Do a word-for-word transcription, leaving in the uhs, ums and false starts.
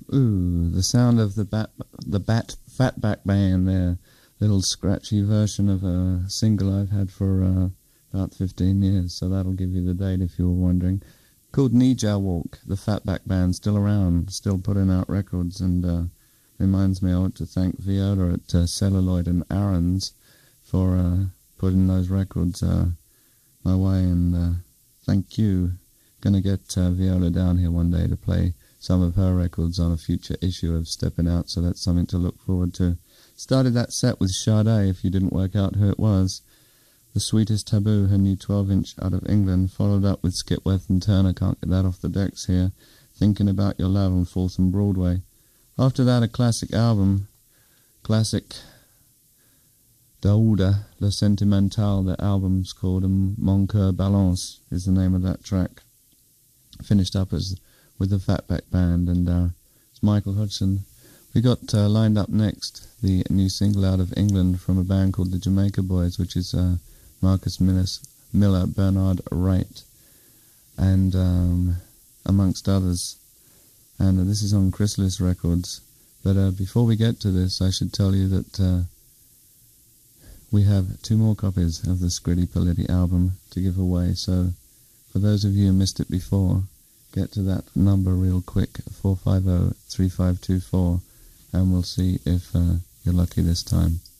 Ooh, the sound of the bat, the bat, Fatback Band there. Little scratchy version of a single I've had for uh, about fifteen years, so that'll give you the date if you were wondering. Called Nija Walk, the Fatback Band, still around, still putting out records, and uh, reminds me I want to thank Viola at uh, Celluloid and Aaron's for uh, putting those records uh, my way, and uh, thank you. Gonna get uh, Viola down here one day to play some of her records on a future issue of Stepping Out, so that's something to look forward to. Started that set with Sade, if you didn't work out who it was. The Sweetest Taboo, her new twelve inch out of England, followed up with Skipworth and Turner, can't get that off the decks here, Thinking About Your Love on fourth and Broadway. After that, a classic album, classic Dauda, Le Sentimental, the album's called, and Mon Coeur Balance is the name of that track. Finished up as with the Fatback Band, and uh, it's Michael Hudson. We got uh, lined up next the new single out of England from a band called the Jamaica Boys, which is uh, Marcus Millis, Miller, Bernard Wright, and um, amongst others. And uh, this is on Chrysalis Records. But uh, before we get to this, I should tell you that uh, we have two more copies of the Scritti Politti album to give away. So for those of you who missed it before, get to that number real quick, four five zero, three five two four, and we'll see if uh, you're lucky this time.